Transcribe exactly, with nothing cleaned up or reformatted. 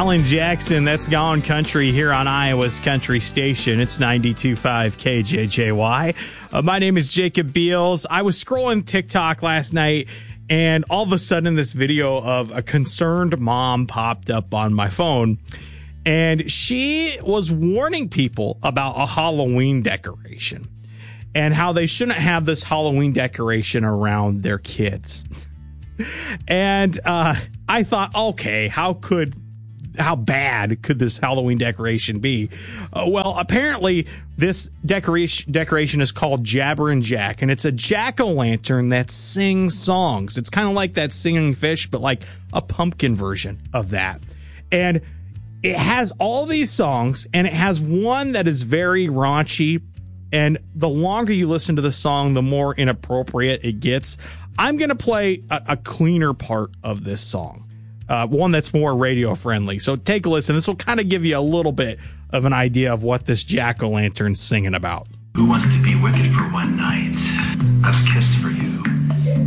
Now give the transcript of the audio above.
Alan Jackson, that's Gone Country here on Iowa's Country Station. It's ninety-two point five K J J Y. Uh, my name is Jacob Beals. I was scrolling TikTok last night, and all of a sudden this video of a concerned mom popped up on my phone. And she was warning people about a Halloween decoration and how they shouldn't have this Halloween decoration around their kids. And uh, I thought, okay, how could, how bad could this Halloween decoration be? Uh, well, apparently this decoration decoration is called Jabberin' Jack, and it's a jack-o'-lantern that sings songs. It's kind of like that singing fish, but like a pumpkin version of that. And it has all these songs, and it has one that is very raunchy. And the longer you listen to the song, the more inappropriate it gets. I'm going to play a, a cleaner part of this song, uh, one that's more radio friendly. So take a listen. This will kind of give you a little bit of an idea of what this jack-o'-lantern's singing about. Who wants to be wicked for one night? A kiss for you.